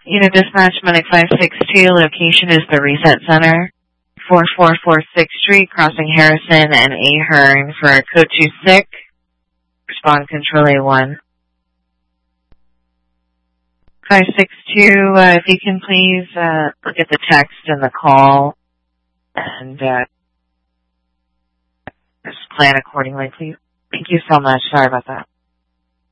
Unit dispatch, Medic 562, location is the Reset Center, 4446th Street, crossing Harrison and Ahern for code 26, respond control A1. 562, if you can please look at the text and the call and just plan accordingly, please. Thank you so much. Sorry about that.